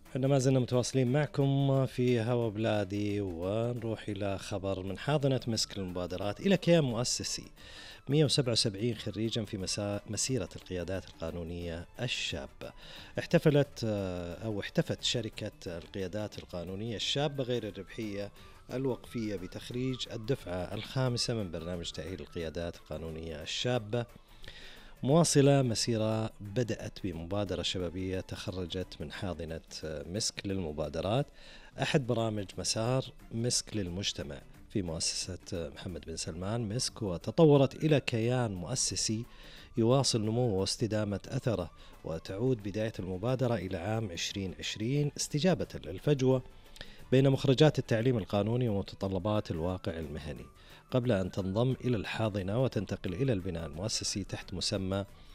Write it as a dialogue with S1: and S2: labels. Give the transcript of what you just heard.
S1: احنا ما زلنا متواصلين معكم في هوا بلادي، ونروح إلى خبر من حاضنة مسك المبادرات إلى كيان مؤسسي. 177 خريجا في مسيرة القيادات القانونية الشابة. احتفت شركة القيادات القانونية الشابة غير الربحية الوقفية بتخريج الدفعة الخامسة من برنامج تأهيل القيادات القانونية الشابة، مواصلة مسيرة بدأت بمبادرة شبابية تخرجت من حاضنة مسك للمبادرات، أحد برامج مسار مسك للمجتمع في مؤسسة محمد بن سلمان مسك، وتطورت إلى كيان مؤسسي يواصل نموه واستدامة أثره. وتعود بداية المبادرة إلى عام 2020 استجابة للفجوة بين مخرجات التعليم القانوني ومتطلبات الواقع المهني، قبل أن تنضم إلى الحاضنة وتنتقل إلى البناء المؤسسي تحت مسمى